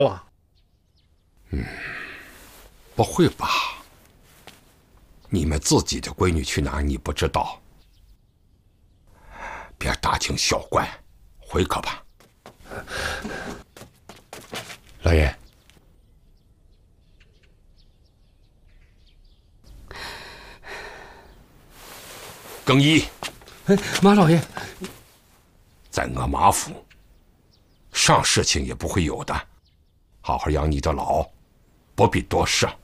啊。 不会吧？你们自己的闺女去哪儿你不知道？别大惊小怪，回课吧。 老爷， 更衣。 哎，马老爷， 在我马府，啥事情也不会有的。好好养你的老，不必多事。